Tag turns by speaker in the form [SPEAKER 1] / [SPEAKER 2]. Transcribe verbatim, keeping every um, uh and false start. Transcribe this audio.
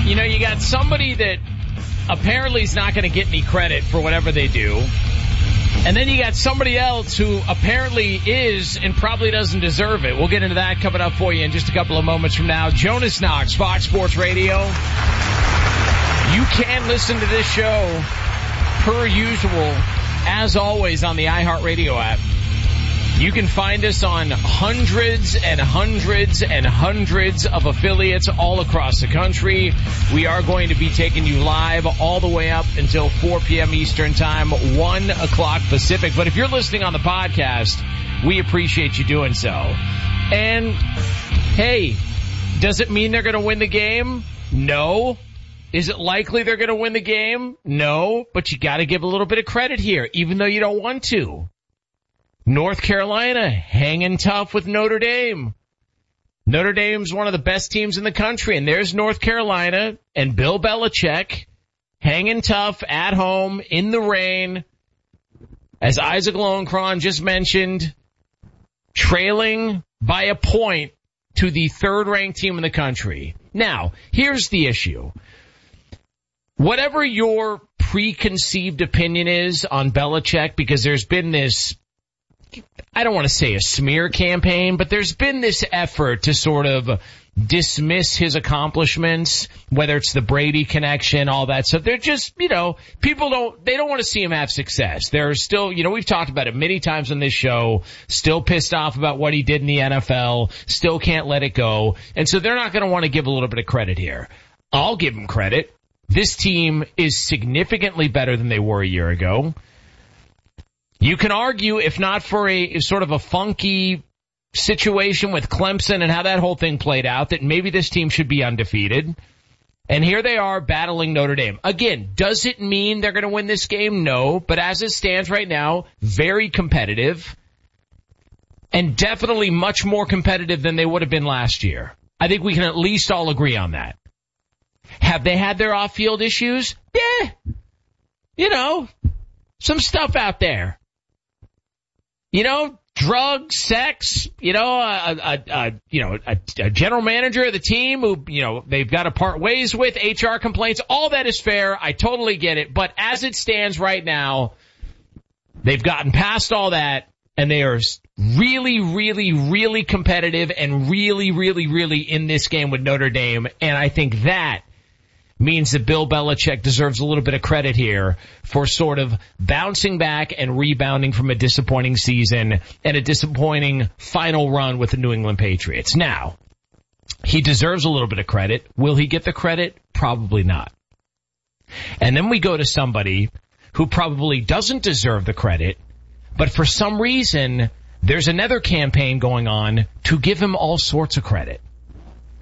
[SPEAKER 1] You know, you got somebody that apparently is not going to get any credit for whatever they do. And then you got somebody else who apparently is and probably doesn't deserve it. We'll get into that coming up for you in just a couple of moments from now. Jonas Knox, Fox Sports Radio. You can listen to this show per usual, as always, on the iHeartRadio app. You can find us on hundreds and hundreds and hundreds of affiliates all across the country. We are going to be taking you live all the way up until four p.m. Eastern Time, one o'clock Pacific. But if you're listening on the podcast, we appreciate you doing so. And, hey, does it mean they're going to win the game? No. Is it likely they're going to win the game? No. But you got to give a little bit of credit here, even though you don't want to. North Carolina hanging tough with Notre Dame. Notre Dame's one of the best teams in the country, and there's North Carolina and Bill Belichick hanging tough at home in the rain. As Isaac Lowenkron just mentioned, trailing by a point to the third-ranked team in the country. Now, here's the issue. Whatever your preconceived opinion is on Belichick, because there's been this, I don't want to say a smear campaign, but there's been this effort to sort of dismiss his accomplishments, whether it's the Brady connection, all that stuff. They're just, you know, people don't, they don't want to see him have success. They're still, you know, we've talked about it many times on this show, still pissed off about what he did in the N F L, still can't let it go. And so they're not going to want to give a little bit of credit here. I'll give him credit. This team is significantly better than they were a year ago. You can argue, if not for a sort of a funky situation with Clemson and how that whole thing played out, that maybe this team should be undefeated. And here they are battling Notre Dame. Again, does it mean they're going to win this game? No. But as it stands right now, very competitive. And definitely much more competitive than they would have been last year. I think we can at least all agree on that. Have they had their off-field issues? Yeah. You know, some stuff out there. You know, drugs, sex, you know, a, a, a you know, a, a general manager of the team who, you know, they've got to part ways with, H R complaints, all that is fair. I totally get it. But as it stands right now, they've gotten past all that, and they are really, really, really competitive and really, really, really in this game with Notre Dame. And I think that means that Bill Belichick deserves a little bit of credit here for sort of bouncing back and rebounding from a disappointing season and a disappointing final run with the New England Patriots. Now, he deserves a little bit of credit. Will he get the credit? Probably not. And then we go to somebody who probably doesn't deserve the credit, but for some reason, there's another campaign going on to give him all sorts of credit.